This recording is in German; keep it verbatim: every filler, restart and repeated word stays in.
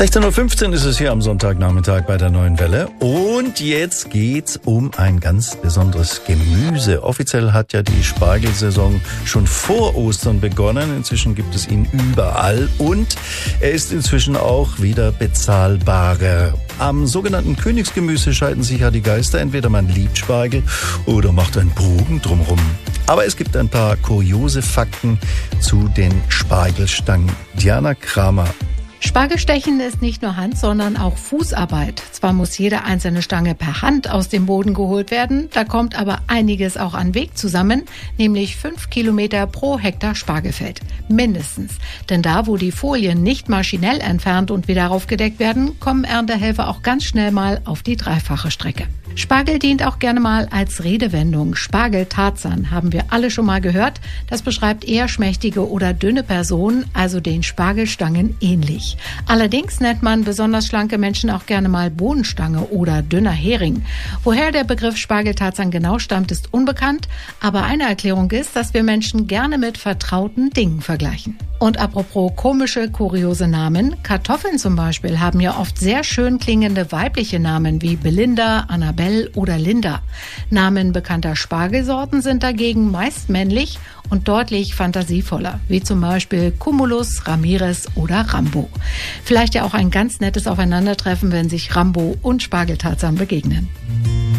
sechzehn Uhr fünfzehn ist es hier am Sonntagnachmittag bei der Neuen Welle. Und jetzt geht's um ein ganz besonderes Gemüse. Offiziell hat ja die Spargelsaison schon vor Ostern begonnen. Inzwischen gibt es ihn überall und er ist inzwischen auch wieder bezahlbarer. Am sogenannten Königsgemüse scheiden sich ja die Geister. Entweder man liebt Spargel oder macht einen Bogen drumherum. Aber es gibt ein paar kuriose Fakten zu den Spargelstangen. Diana Kramer. Spargelstechen ist nicht nur Hand, sondern auch Fußarbeit. Zwar muss jede einzelne Stange per Hand aus dem Boden geholt werden, da kommt aber einiges auch an Weg zusammen, nämlich fünf Kilometer pro Hektar Spargelfeld. Mindestens. Denn da, wo die Folien nicht maschinell entfernt und wieder aufgedeckt werden, kommen Erntehelfer auch ganz schnell mal auf die dreifache Strecke. Spargel dient auch gerne mal als Redewendung. Spargeltarzan haben wir alle schon mal gehört. Das beschreibt eher schmächtige oder dünne Personen, also den Spargelstangen ähnlich. Allerdings nennt man besonders schlanke Menschen auch gerne mal Bohnenstange oder dünner Hering. Woher der Begriff Spargeltarzan genau stammt, ist unbekannt. Aber eine Erklärung ist, dass wir Menschen gerne mit vertrauten Dingen vergleichen. Und apropos komische, kuriose Namen, Kartoffeln zum Beispiel haben ja oft sehr schön klingende weibliche Namen wie Belinda, Annabelle oder Linda. Namen bekannter Spargelsorten sind dagegen meist männlich und deutlich fantasievoller, wie zum Beispiel Cumulus, Ramirez oder Rambo. Vielleicht ja auch ein ganz nettes Aufeinandertreffen, wenn sich Rambo und Spargeltarzan begegnen.